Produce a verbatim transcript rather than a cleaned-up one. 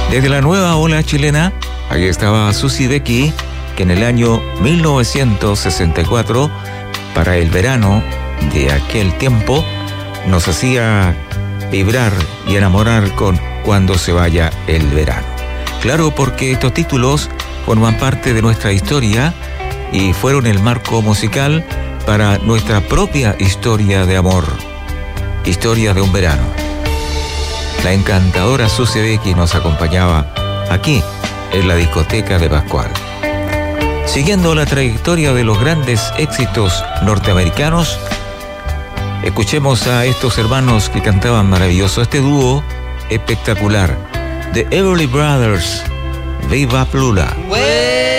Desde la nueva ola chilena, ahí estaba Susie Becky, que en el año mil novecientos sesenta y cuatro, para el verano de aquel tiempo, nos hacía vibrar y enamorar con Cuando se vaya el verano. Claro, porque estos títulos forman parte de nuestra historia y fueron el marco musical para nuestra propia historia de amor. Historia de un verano. La encantadora Susie Becky nos acompañaba aquí, en la discoteca de Pascual. Siguiendo la trayectoria de los grandes éxitos norteamericanos, escuchemos a estos hermanos que cantaban maravilloso, este dúo espectacular, The Everly Brothers, Viva Plula.